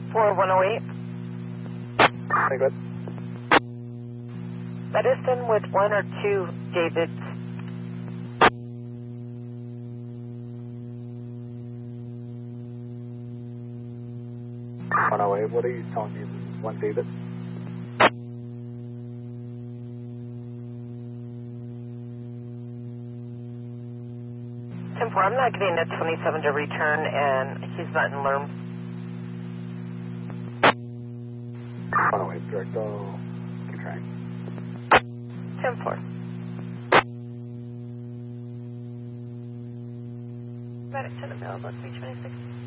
4108. Very good. Medicine with 1 or 2 Davids. 108, what are you telling me? This is 1 David? Tim 4, I'm not getting a 27 to return, and he's not in LERM. 108, direct, keep trying. Tim 4. Medic 10 available, 326.